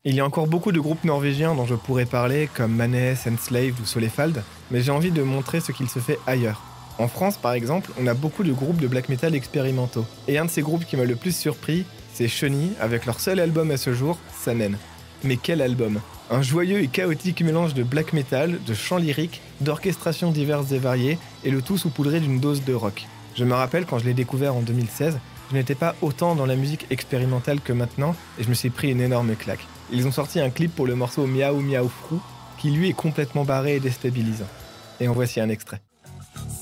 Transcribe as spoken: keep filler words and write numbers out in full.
Il y a encore beaucoup de groupes norvégiens dont je pourrais parler, comme Manes, Enslaved ou Solefald, mais j'ai envie de montrer ce qu'il se fait ailleurs. En France, par exemple, on a beaucoup de groupes de black metal expérimentaux. Et un de ces groupes qui m'a le plus surpris, c'est Shoney, avec leur seul album à ce jour, Sanen. Mais quel album! Un joyeux et chaotique mélange de black metal, de chants lyriques, d'orchestrations diverses et variées, et le tout saupoudré d'une dose de rock. Je me rappelle quand je l'ai découvert en deux mille seize, je n'étais pas autant dans la musique expérimentale que maintenant, et je me suis pris une énorme claque. Ils ont sorti un clip pour le morceau Miaou Miaou Frou, qui lui est complètement barré et déstabilisant. Et en voici un extrait.